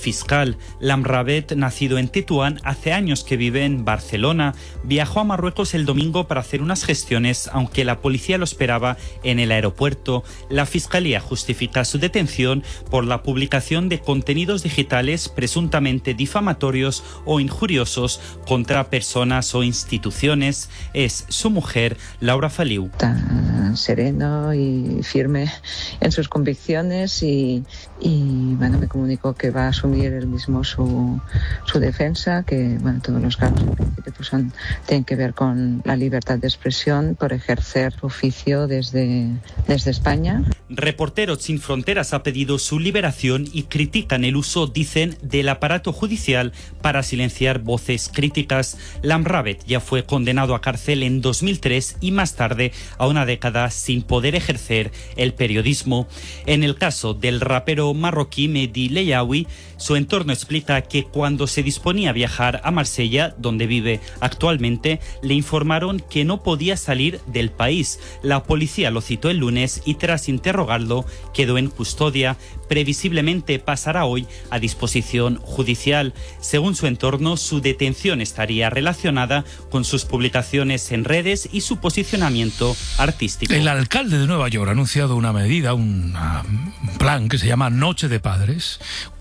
fiscal. Lamravet, nacido en Tetuán, hace años que vive en Barcelona. Viajó a Marruecos el domingo para hacer unas gestiones, aunque la policía lo esperaba en el aeropuerto. La fiscalía justifica su detención por la publicación de contenidos digitales presuntamente difamatorios o injuriosos contra personas o instituciones. Es su mujer, Laura Feliu. Tan sereno y firme en sus convicciones y bueno, me comunicó que va a asumir él mismo su defensa, que bueno, todos los casos en principio pues tienen que ver con la libertad de expresión por ejercer su oficio desde España. Reporteros Sin Fronteras ha pedido su liberación y critican el uso, dicen, del aparato judicial para silenciar voces críticas. Lamravet ya fue condenado a cárcel en 2003 y más tarde a una década sin poder ejercer el periodismo. En el caso del rapero marroquí Mehdi Leyaoui, su entorno explica que cuando se disponía a viajar a Marsella, donde vive actualmente, le informaron que no podía salir del país. La policía lo citó el lunes y tras interrogarlo quedó en custodia. Previsiblemente pasará hoy a disposición judicial. Según su entorno, su detención estaría relacionada con sus publicaciones en redes y su posicionamiento artístico. El alcalde de Nueva York ha anunciado una medida, un plan que se llama Noche de Padres.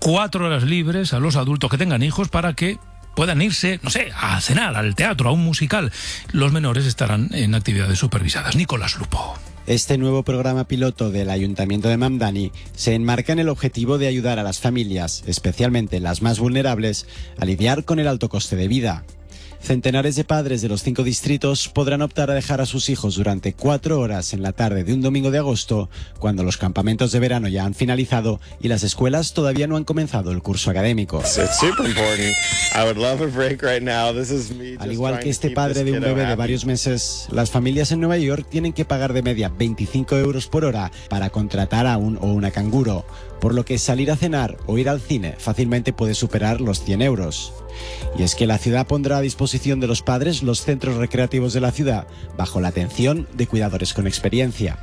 4 horas libres a los adultos que tengan hijos para que puedan irse, no sé, a cenar, al teatro, a un musical. Los menores estarán en actividades supervisadas. Nicolás Lupo. Este nuevo programa piloto del Ayuntamiento de Mamdani se enmarca en el objetivo de ayudar a las familias, especialmente las más vulnerables, a lidiar con el alto coste de vida. Centenares de padres de los 5 distritos podrán optar a dejar a sus hijos durante 4 horas en la tarde de un domingo de agosto, cuando los campamentos de verano ya han finalizado y las escuelas todavía no han comenzado el curso académico. Al igual que este padre de un bebé de varios meses, las familias en Nueva York tienen que pagar de media 25 euros por hora para contratar a un o una canguro, por lo que salir a cenar o ir al cine fácilmente puede superar los 100 euros. Y es que la ciudad pondrá a disposición de los padres los centros recreativos de la ciudad, bajo la atención de cuidadores con experiencia.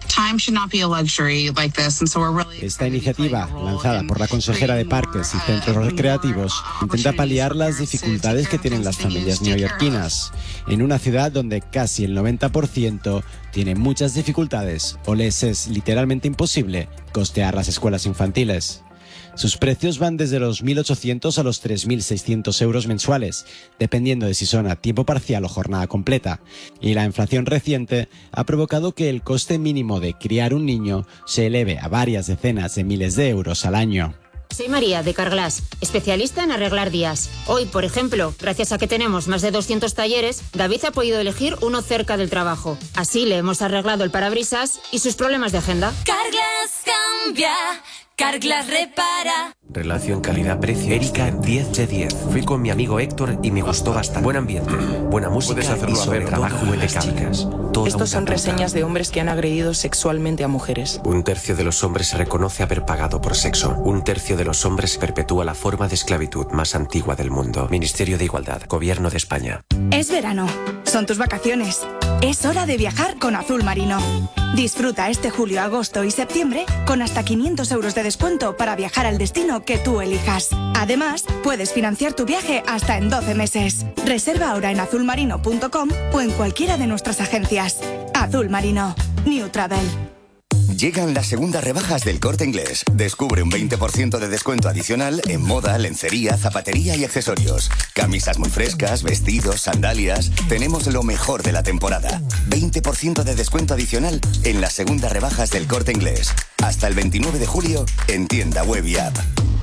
Esta iniciativa, lanzada por la consejera de Parques y Centros Recreativos, intenta paliar las dificultades que tienen las familias neoyorquinas, en una ciudad donde casi el 90% tiene muchas dificultades o les es literalmente imposible costear las escuelas infantiles. Sus precios van desde los 1.800 a los 3.600 euros mensuales, dependiendo de si son a tiempo parcial o jornada completa. Y la inflación reciente ha provocado que el coste mínimo de criar un niño se eleve a varias decenas de miles de euros al año. Soy María, de Carglass, especialista en arreglar días. Hoy, por ejemplo, gracias a que tenemos más de 200 talleres, David ha podido elegir uno cerca del trabajo. Así le hemos arreglado el parabrisas y sus problemas de agenda. Carglass cambia, Carglass repara. Relación calidad-precio. Erika, 10 de 10. Fui con mi amigo Héctor y me gustó bastante. Buen ambiente, buena música y sobre trabajo impecable. Estos son reseñas de hombres que han agredido sexualmente a mujeres. 1/3 de los hombres reconoce haber pagado por sexo. 1/3 de los hombres perpetúa la forma de esclavitud más antigua del mundo. Ministerio de Igualdad, Gobierno de España. Es verano. Son tus vacaciones. Es hora de viajar con Azul Marino. Disfruta este julio, agosto y septiembre con hasta 500 euros de descuento para viajar al destino que tú elijas. Además, puedes financiar tu viaje hasta en 12 meses. Reserva ahora en azulmarino.com o en cualquiera de nuestras agencias. Azul Marino. New Travel. Llegan las segundas rebajas del Corte Inglés. Descubre un 20% de descuento adicional en moda, lencería, zapatería y accesorios. Camisas muy frescas, vestidos, sandalias. Tenemos lo mejor de la temporada. 20% de descuento adicional en las segundas rebajas del Corte Inglés. Hasta el 29 de julio en tienda web y app.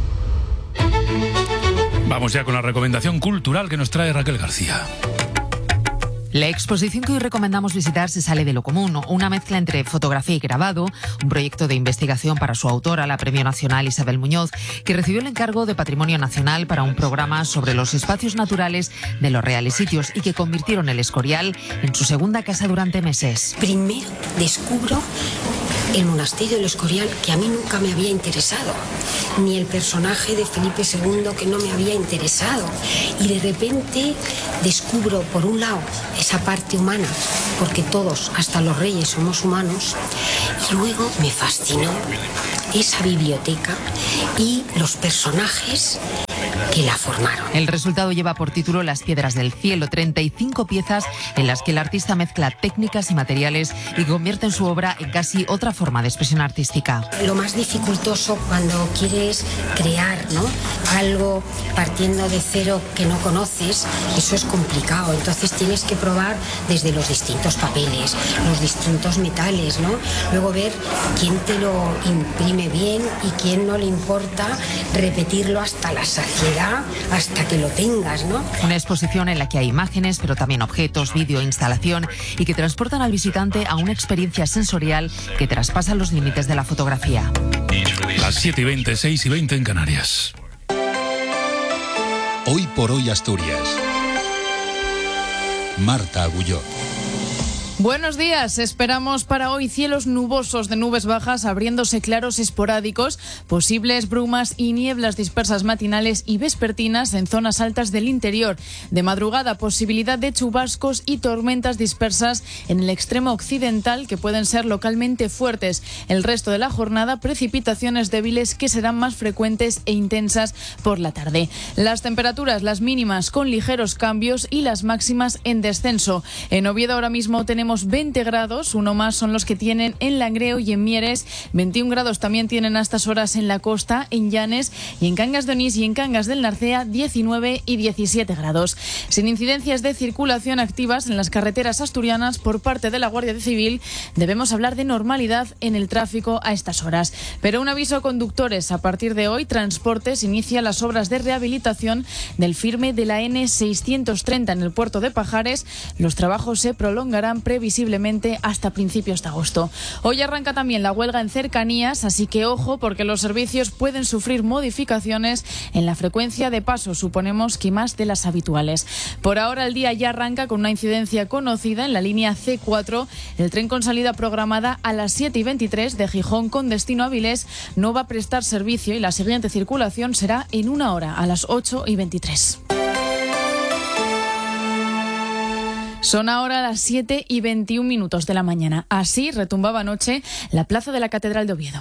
Vamos ya con la recomendación cultural que nos trae Raquel García. La exposición que hoy recomendamos visitar se sale de lo común, una mezcla entre fotografía y grabado, un proyecto de investigación para su autora, la Premio Nacional Isabel Muñoz, que recibió el encargo de Patrimonio Nacional para un programa sobre los espacios naturales de los Reales Sitios y que convirtieron el Escorial en su segunda casa durante meses. Primero descubro el monasterio del Escorial, que a mí nunca me había interesado, ni el personaje de Felipe II, que no me había interesado, y de repente descubro, por un lado, esa parte humana, porque todos, hasta los reyes, somos humanos, y luego me fascinó esa biblioteca y los personajes que la formaron. El resultado lleva por título Las piedras del cielo, 35 piezas en las que el artista mezcla técnicas y materiales y convierte en su obra en casi otra forma de expresión artística. Lo más dificultoso cuando quieres crear, ¿no?, algo partiendo de cero que no conoces, eso es complicado. Entonces tienes que probar desde los distintos papeles, los distintos metales, ¿no? Luego ver quién te lo imprime bien y quién no le importa repetirlo hasta la saciedad, hasta que lo tengas, ¿no? Una exposición en la que hay imágenes, pero también objetos, vídeo, instalación y que transportan al visitante a una experiencia sensorial que traspasa los límites de la fotografía. Las 7:20, 6:20 en Canarias. Hoy por hoy Asturias. Marta Agulló. Buenos días, esperamos para hoy cielos nubosos de nubes bajas, abriéndose claros esporádicos, posibles brumas y nieblas dispersas matinales y vespertinas en zonas altas del interior. De madrugada, posibilidad de chubascos y tormentas dispersas en el extremo occidental que pueden ser localmente fuertes. El resto de la jornada, precipitaciones débiles que serán más frecuentes e intensas por la tarde. Las temperaturas, las mínimas con ligeros cambios y las máximas en descenso. En Oviedo ahora mismo tenemos 20 grados, uno más son los que tienen en Langreo y en Mieres, 21 grados también tienen a estas horas en la costa, en Llanes y en Cangas de Onís y en Cangas del Narcea 19 y 17 grados. Sin incidencias de circulación activas en las carreteras asturianas por parte de la Guardia Civil, debemos hablar de normalidad en el tráfico a estas horas. Pero un aviso a conductores: a partir de hoy, Transportes inicia las obras de rehabilitación del firme de la N630 en el puerto de Pajares. Los trabajos se prolongarán previsiblemente hasta principios de agosto. Hoy arranca también la huelga en cercanías, así que ojo, porque los servicios pueden sufrir modificaciones en la frecuencia de paso, suponemos que más de las habituales. Por ahora el día ya arranca con una incidencia conocida en la línea C4. El tren con salida programada a las 7:23 de Gijón con destino a Avilés no va a prestar servicio y la siguiente circulación será en una hora, a las 8:23. Son ahora las 7:21 de la mañana. Así retumbaba anoche la plaza de la Catedral de Oviedo.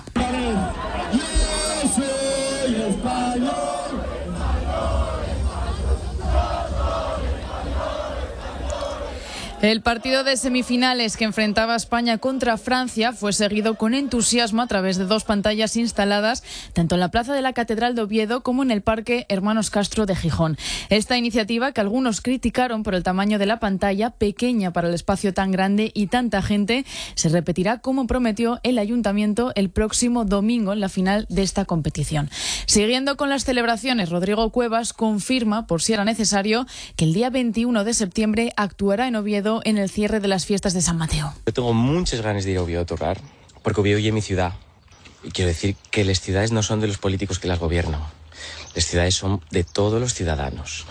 El partido de semifinales que enfrentaba a España contra Francia fue seguido con entusiasmo a través de dos pantallas instaladas tanto en la plaza de la Catedral de Oviedo como en el Parque Hermanos Castro de Gijón. Esta iniciativa, que algunos criticaron por el tamaño de la pantalla, pequeña para el espacio tan grande y tanta gente, se repetirá como prometió el Ayuntamiento el próximo domingo en la final de esta competición. Siguiendo con las celebraciones, Rodrigo Cuevas confirma, por si era necesario, que el día 21 de septiembre actuará en Oviedo en el cierre de las fiestas de San Mateo. Yo tengo muchas ganas de ir a Oviedo a tocar, porque Oviedo ya es mi ciudad. Y quiero decir que las ciudades no son de los políticos que las gobiernan. Las ciudades son de todos los ciudadanos.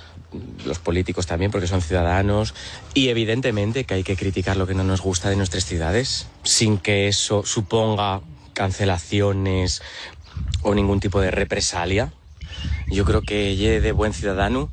Los políticos también, porque son ciudadanos. Y evidentemente que hay que criticar lo que no nos gusta de nuestras ciudades, sin que eso suponga cancelaciones o ningún tipo de represalia. Yo creo que llegue de buen ciudadano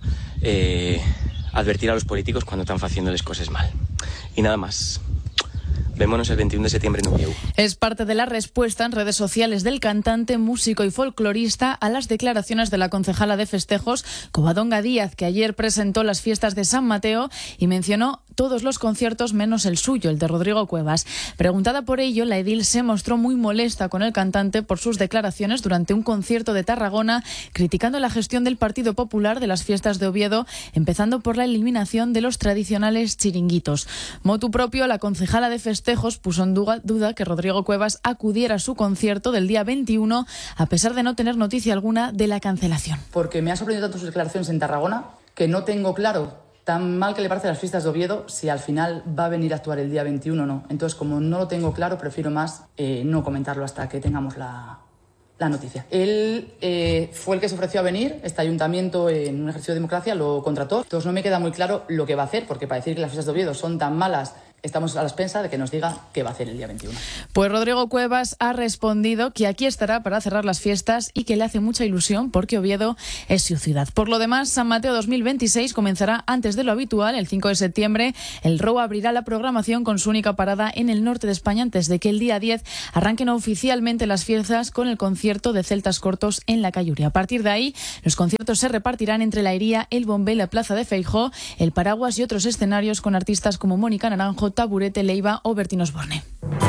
advertir a los políticos cuando están haciendo las cosas mal. Y nada más. Vémonos el 21 de septiembre en Oviedo. Es parte de la respuesta en redes sociales del cantante, músico y folclorista a las declaraciones de la concejala de festejos, Covadonga Díaz, que ayer presentó las fiestas de San Mateo y mencionó todos los conciertos menos el suyo, el de Rodrigo Cuevas. Preguntada por ello, la edil se mostró muy molesta con el cantante por sus declaraciones durante un concierto de Tarragona, criticando la gestión del Partido Popular de las fiestas de Oviedo, empezando por la eliminación de los tradicionales chiringuitos. Motu propio, la concejala de festejos puso en duda que Rodrigo Cuevas acudiera a su concierto del día 21, a pesar de no tener noticia alguna de la cancelación. Porque me ha sorprendido tanto sus declaraciones en Tarragona que no tengo claro tan mal que le parece las fiestas de Oviedo si al final va a venir a actuar el día 21 o no. Entonces, como no lo tengo claro, prefiero más no comentarlo hasta que tengamos la noticia. Él fue el que se ofreció a venir, este ayuntamiento en un ejercicio de democracia lo contrató. Entonces no me queda muy claro lo que va a hacer, porque para decir que las fiestas de Oviedo son tan malas estamos a la expensa de que nos diga qué va a hacer el día 21. Pues Rodrigo Cuevas ha respondido que aquí estará para cerrar las fiestas y que le hace mucha ilusión porque Oviedo es su ciudad. Por lo demás, San Mateo 2026 comenzará antes de lo habitual, el 5 de septiembre. El ROU abrirá la programación con su única parada en el norte de España antes de que el día 10 arranquen oficialmente las fiestas con el concierto de Celtas Cortos en la Cayuria. A partir de ahí, los conciertos se repartirán entre la Iría, el Bombé, la Plaza de Feijóo, el Paraguas y otros escenarios con artistas como Mónica Naranjo, Taburete, Leiva o Bertín Osborne.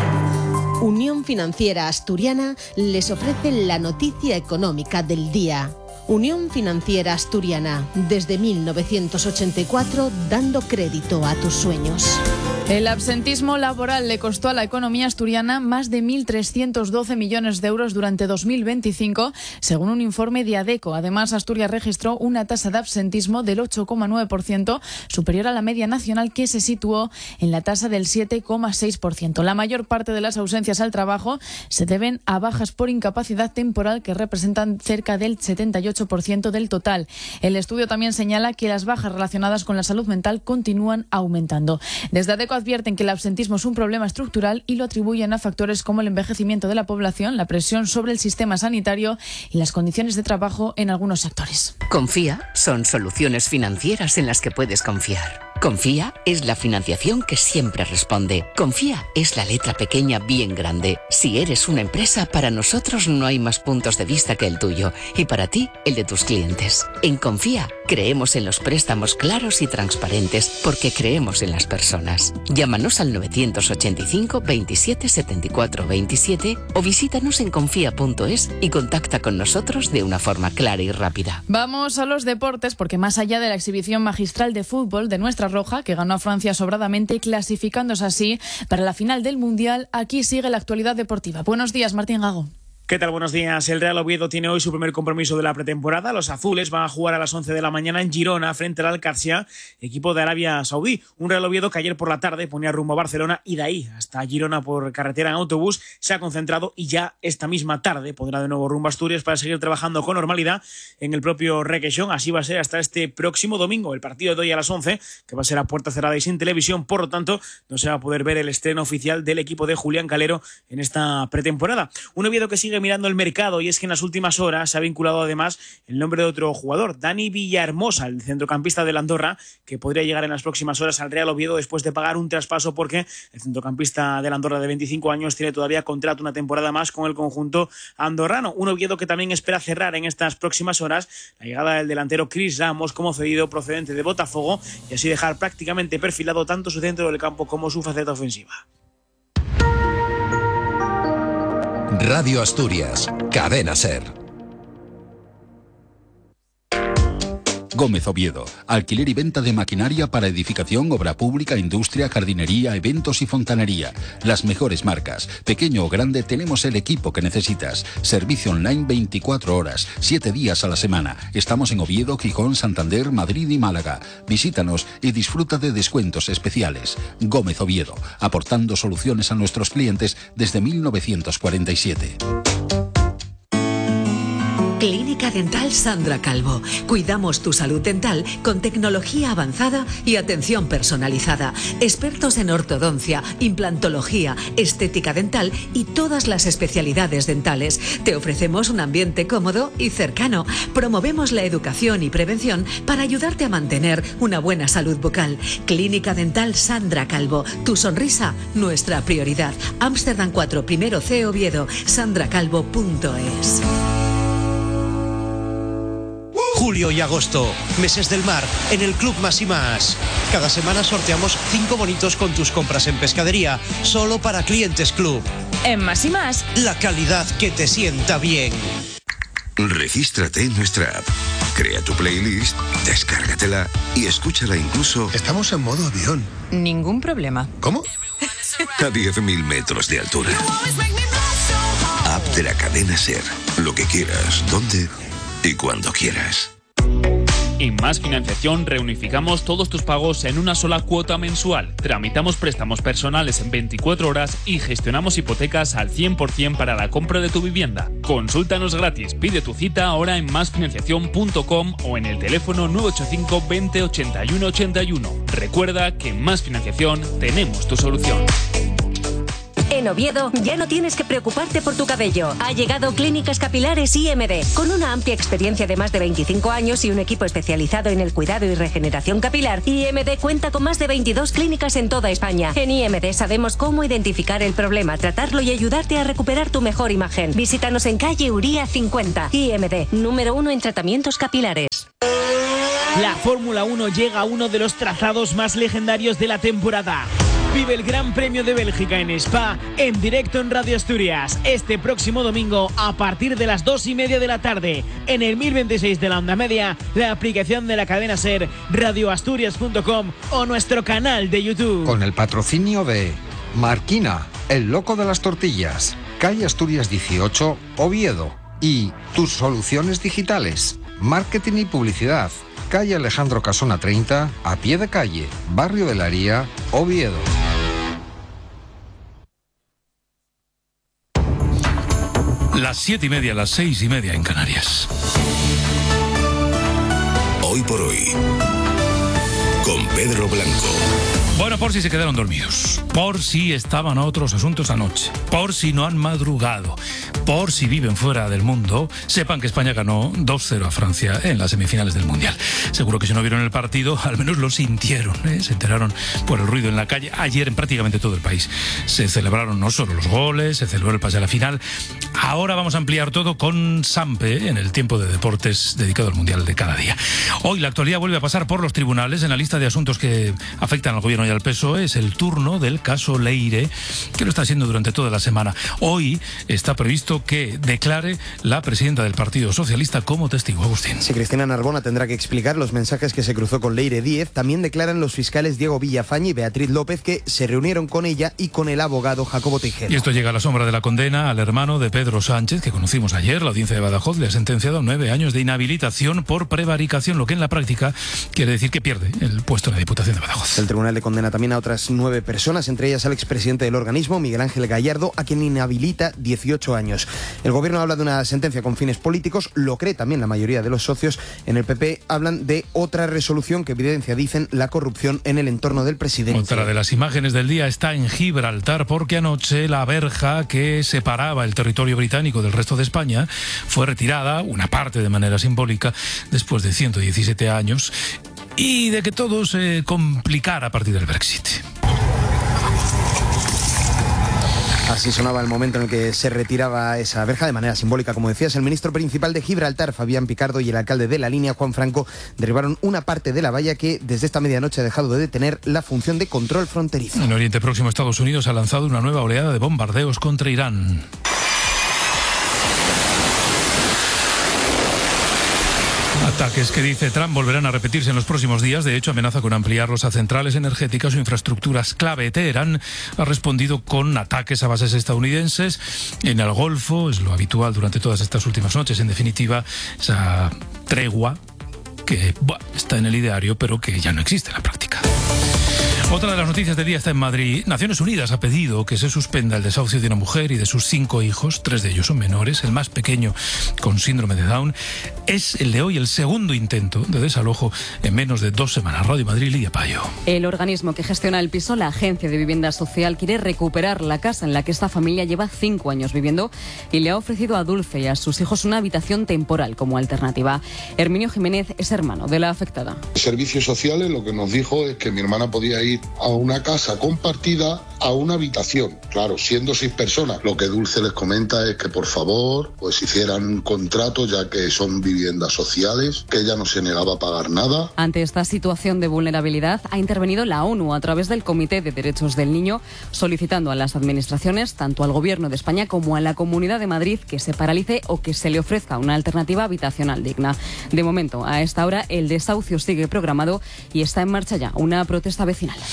Unión Financiera Asturiana les ofrece la noticia económica del día. Unión Financiera Asturiana, desde 1984, dando crédito a tus sueños. El absentismo laboral le costó a la economía asturiana más de 1.312 millones de euros durante 2025, según un informe de ADECO. Además, Asturias registró una tasa de absentismo del 8,9%, superior a la media nacional, que se situó en la tasa del 7,6%. La mayor parte de las ausencias al trabajo se deben a bajas por incapacidad temporal, que representan cerca del 78% del total. El estudio también señala que las bajas relacionadas con la salud mental continúan aumentando. Desde ADECO advierten que el absentismo es un problema estructural y lo atribuyen a factores como el envejecimiento de la población, la presión sobre el sistema sanitario y las condiciones de trabajo en algunos sectores. Confía son soluciones financieras en las que puedes confiar. Confía es la financiación que siempre responde. Confía es la letra pequeña bien grande. Si eres una empresa, para nosotros no hay más puntos de vista que el tuyo y para ti, el de tus clientes. En Confía creemos en los préstamos claros y transparentes porque creemos en las personas. Llámanos al 985 27 74 27 o visítanos en confía.es y contacta con nosotros de una forma clara y rápida. Vamos a los deportes porque más allá de la exhibición magistral de fútbol de nuestra roja, que ganó a Francia sobradamente, clasificándose así para la final del Mundial, aquí sigue la actualidad deportiva. Buenos días, Martín Gago. ¿Qué tal? Buenos días. El Real Oviedo tiene hoy su primer compromiso de la pretemporada. Los azules van a jugar a las 11 de la mañana en Girona frente al Al-Qadsia, equipo de Arabia Saudí. Un Real Oviedo que ayer por la tarde ponía rumbo a Barcelona y de ahí hasta Girona por carretera en autobús se ha concentrado y ya esta misma tarde pondrá de nuevo rumbo a Asturias para seguir trabajando con normalidad en el propio Requesón. Así va a ser hasta este próximo domingo. El partido de hoy a las 11, que va a ser a puerta cerrada y sin televisión, por lo tanto no se va a poder ver el estreno oficial del equipo de Julián Calero en esta pretemporada. Un Oviedo que sigue mirando el mercado, y es que en las últimas horas se ha vinculado además el nombre de otro jugador, Dani Villahermosa, el centrocampista del Andorra, que podría llegar en las próximas horas al Real Oviedo después de pagar un traspaso, porque el centrocampista del Andorra de 25 años tiene todavía contrato una temporada más con el conjunto andorrano. Un Oviedo que también espera cerrar en estas próximas horas la llegada del delantero Chris Ramos como cedido procedente de Botafogo y así dejar prácticamente perfilado tanto su centro del campo como su faceta ofensiva. Radio Asturias, Cadena SER. Gómez Oviedo, alquiler y venta de maquinaria para edificación, obra pública, industria, jardinería, eventos y fontanería. Las mejores marcas. Pequeño o grande, tenemos el equipo que necesitas. Servicio online 24 horas, 7 días a la semana. Estamos en Oviedo, Gijón, Santander, Madrid y Málaga. Visítanos y disfruta de descuentos especiales. Gómez Oviedo, aportando soluciones a nuestros clientes desde 1947. Clínica Dental Sandra Calvo. Cuidamos tu salud dental con tecnología avanzada y atención personalizada. Expertos en ortodoncia, implantología, estética dental y todas las especialidades dentales. Te ofrecemos un ambiente cómodo y cercano. Promovemos la educación y prevención para ayudarte a mantener una buena salud bucal. Clínica Dental Sandra Calvo. Tu sonrisa, nuestra prioridad. Ámsterdam 4, primero C, Oviedo. sandracalvo.es. Julio y agosto, meses del mar, en el Club Más y Más. Cada semana sorteamos 5 bonitos con tus compras en pescadería, solo para clientes Club. En Más y Más, la calidad que te sienta bien. Regístrate en nuestra app, crea tu playlist, descárgatela y escúchala incluso... Estamos en modo avión. Ningún problema. ¿Cómo? A 10.000 metros de altura. App de la cadena SER. Lo que quieras, donde y cuando quieras. En Más Financiación reunificamos todos tus pagos en una sola cuota mensual. Tramitamos préstamos personales en 24 horas y gestionamos hipotecas al 100% para la compra de tu vivienda. Consúltanos gratis, pide tu cita ahora en másfinanciación.com o en el teléfono 985 20 81 81. Recuerda que en Más Financiación tenemos tu solución. En Oviedo ya no tienes que preocuparte por tu cabello. Ha llegado Clínicas Capilares IMD. Con una amplia experiencia de más de 25 años y un equipo especializado en el cuidado y regeneración capilar, IMD cuenta con más de 22 clínicas en toda España. En IMD sabemos cómo identificar el problema, tratarlo y ayudarte a recuperar tu mejor imagen. Visítanos en calle Uría 50. IMD, número 1 en tratamientos capilares. La Fórmula 1 llega a uno de los trazados más legendarios de la temporada. Vive el Gran Premio de Bélgica en Spa en directo en Radio Asturias este próximo domingo a partir de las 2:30 de la tarde en el 1026 de la onda media, la aplicación de la cadena SER, radioasturias.com o nuestro canal de YouTube. Con el patrocinio de Marquina, el loco de las tortillas, calle Asturias 18, Oviedo, y Tus Soluciones Digitales, marketing y publicidad, calle Alejandro Casona 30, a pie de calle, Barrio de la Haría, Oviedo. Las 7:30, las 6:30 en Canarias. Hoy por hoy, con Pedro Blanco. Bueno, por si se quedaron dormidos, por si estaban a otros asuntos anoche, por si no han madrugado, por si viven fuera del mundo, sepan que España ganó 2-0 a Francia en las semifinales del Mundial. Seguro que si no vieron el partido, al menos lo sintieron, ¿eh? Se enteraron por el ruido en la calle. Ayer en prácticamente todo el país se celebraron no solo los goles, se celebró el pase a la final. Ahora vamos a ampliar todo con Sampe en el tiempo de deportes dedicado al Mundial de cada día. Hoy la actualidad vuelve a pasar por los tribunales. En la lista de asuntos que afectan al gobierno y al PSOE es el turno del caso Leire, que lo está haciendo durante toda la semana. Hoy está previsto que declare la presidenta del Partido Socialista como testigo. Agustín. Sí, Cristina Narbona tendrá que explicar los mensajes que se cruzó con Leire Díez. También declaran los fiscales Diego Villafañe y Beatriz López, que se reunieron con ella y con el abogado Jacobo Tejero. Y esto llega a la sombra de la condena al hermano de Pedro Sánchez, que conocimos ayer. La audiencia de Badajoz le ha sentenciado a 9 años de inhabilitación por prevaricación, lo que en la práctica quiere decir que pierde el puesto en la Diputación de Badajoz. El tribunal le condena también a otras 9 personas, entre ellas al expresidente del organismo, Miguel Ángel Gallardo, a quien inhabilita 18 años. El gobierno habla de una sentencia con fines políticos, lo cree también la mayoría de los socios. En el PP hablan de otra resolución que evidencia, dicen, la corrupción en el entorno del presidente. Otra de las imágenes del día está en Gibraltar, porque anoche la verja que separaba el territorio británico del resto de España fue retirada, una parte de manera simbólica, después de 117 años, y de que todo se complicara a partir del Brexit. Así sonaba el momento en el que se retiraba esa verja de manera simbólica. Como decías, el ministro principal de Gibraltar, Fabián Picardo, y el alcalde de La Línea, Juan Franco, derribaron una parte de la valla que desde esta medianoche ha dejado de tener la función de control fronterizo. En Oriente Próximo, Estados Unidos ha lanzado una nueva oleada de bombardeos contra Irán. Ataques que, dice Trump, volverán a repetirse en los próximos días. De hecho, amenaza con ampliarlos a centrales energéticas o infraestructuras clave. Teherán ha respondido con ataques a bases estadounidenses en el Golfo. Es lo habitual durante todas estas últimas noches. En definitiva, esa tregua que está en el ideario, pero que ya no existe en la práctica. Otra de las noticias del día está en Madrid. Naciones Unidas ha pedido que se suspenda el desahucio de una mujer y de sus 5 hijos. 3 de ellos son menores. El más pequeño, con síndrome de Down, es el de hoy el segundo intento de desalojo en menos de 2 semanas. Radio Madrid, Lidia Payo. El organismo que gestiona el piso, la Agencia de Vivienda Social, quiere recuperar la casa en la que esta familia lleva 5 años viviendo y le ha ofrecido a Dulce y a sus hijos una habitación temporal como alternativa. Herminio Jiménez es hermano de la afectada. Servicios sociales lo que nos dijo es que mi hermana podía ir a una casa compartida a una habitación, claro, siendo 6 personas. Lo que Dulce les comenta es que por favor pues hicieran un contrato, ya que son viviendas sociales, que ella no se negaba a pagar nada. Ante esta situación de vulnerabilidad ha intervenido la ONU a través del Comité de Derechos del Niño, solicitando a las administraciones, tanto al Gobierno de España como a la Comunidad de Madrid, que se paralice o que se le ofrezca una alternativa habitacional digna. De momento, a esta hora, el desahucio sigue programado y está en marcha ya una protesta vecinal.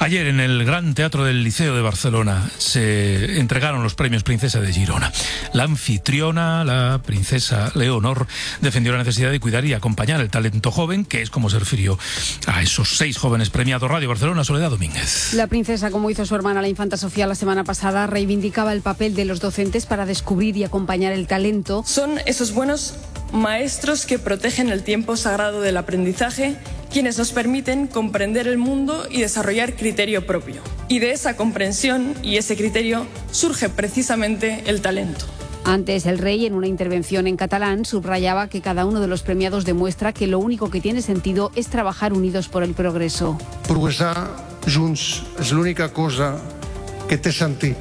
Ayer en el Gran Teatro del Liceo de Barcelona se entregaron los premios Princesa de Girona. La anfitriona, la princesa Leonor, defendió la necesidad de cuidar y acompañar el talento joven, que es como se refirió a esos 6 jóvenes premiados. Radio Barcelona, Soledad Domínguez. La princesa, como hizo su hermana la infanta Sofía la semana pasada, reivindicaba el papel de los docentes para descubrir y acompañar el talento. Son esos buenos maestros que protegen el tiempo sagrado del aprendizaje, quienes nos permiten comprender el mundo y desarrollar criterio propio. Y de esa comprensión y ese criterio surge precisamente el talento. Antes, el rey, en una intervención en catalán, subrayaba que cada uno de los premiados demuestra que lo único que tiene sentido es trabajar unidos por el progreso. Progressar junts és l'única cosa que té sentit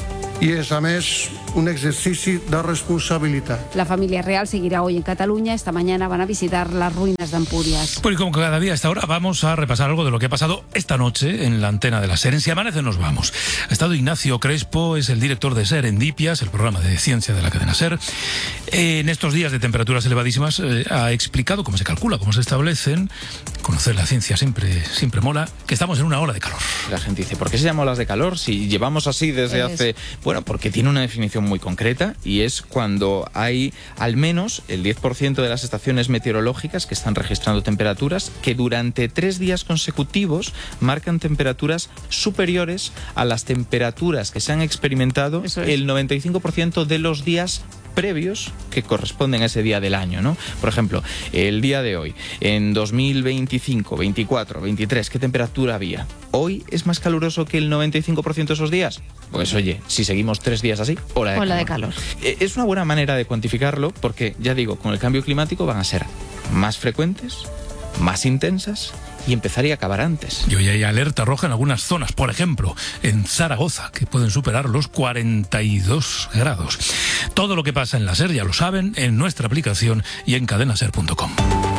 i és, a més, un exercici de responsabilitat. La familia real seguirá hoy en Cataluña. Esta mañana van a visitar las ruinas de Ampurias. Pues como cada día a esta hora vamos a repasar algo de lo que ha pasado esta noche en la antena de la SER. En Si Amanece nos vamos. Ha estado Ignacio Crespo, es el director de Serendipias, el programa de ciencia de la cadena SER. En estos días de temperaturas elevadísimas ha explicado cómo se calcula, cómo se establecen. Conocer la ciencia siempre mola, que estamos en una ola de calor. La gente dice, ¿por qué se llama olas de calor si llevamos así desde hace...? Bueno, porque tiene una definición muy concreta y es cuando hay al menos el 10% de las estaciones meteorológicas que están registrando temperaturas que durante 3 días consecutivos marcan temperaturas superiores a las temperaturas que se han experimentado el 95% de los días previos que corresponden a ese día del año, ¿no? Por ejemplo, el día de hoy, en 2025, 24, 23, ¿qué temperatura había? ¿Hoy es más caluroso que el 95% de esos días? Pues oye, si seguimos 3 días así, ola de calor. Es una buena manera de cuantificarlo porque, ya digo, con el cambio climático van a ser más frecuentes, más intensas y empezar y acabar antes. Y hoy hay alerta roja en algunas zonas, por ejemplo, en Zaragoza, que pueden superar los 42 grados. Todo lo que pasa en la SER ya lo saben en nuestra aplicación y en cadenaser.com.